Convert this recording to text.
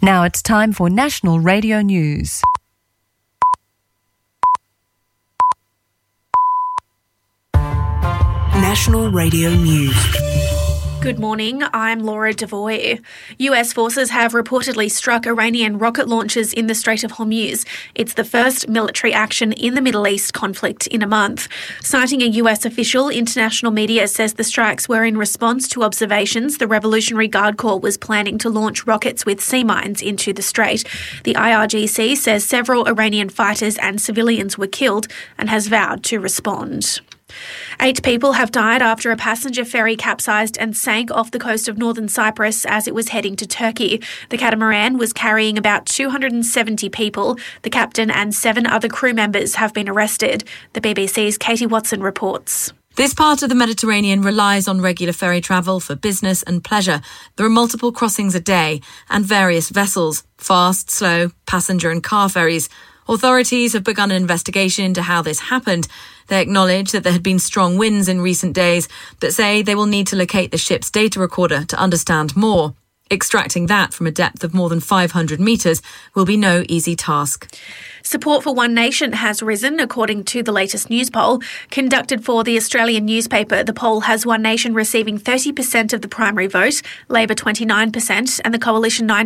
Now it's time for National Radio News. National Radio News. Good morning, I'm Laura Devoy. US forces have reportedly struck Iranian rocket launchers in the Strait of Hormuz. It's the first military action in the Middle East conflict in a month. Citing a US official, international media says the strikes were in response to observations the Revolutionary Guard Corps was planning to launch rockets with sea mines into the strait. The IRGC says several Iranian fighters and civilians were killed and has vowed to respond. 8 people have died after a passenger ferry capsized and sank off the coast of northern Cyprus as it was heading to Turkey. The catamaran was carrying about 270 people. The captain and 7 other crew members have been arrested. The BBC's Katie Watson reports. This part of the Mediterranean relies on regular ferry travel for business and pleasure. There are multiple crossings a day and various vessels, fast, slow, passenger and car ferries. Authorities have begun an investigation into how this happened. They acknowledge that there had been strong winds in recent days, but say they will need to locate the ship's data recorder to understand more. Extracting that from a depth of more than 500 metres will be no easy task. Support for One Nation has risen, according to the latest news poll. Conducted for the Australian newspaper, the poll has One Nation receiving 30% of the primary vote, Labor 29% and the Coalition 9%.